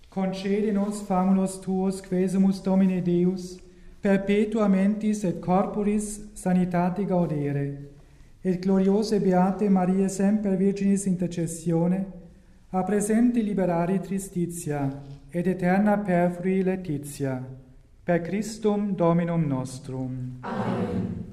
Concede nos famulus tuos quesumus Domine Deus, perpetua mentis et corporis sanitate gaudere, et gloriose beate Maria semper Virginis intercessione, a presente liberare tristitia, et eterna perfrui laetitia, per Christum Dominum nostrum. Amen.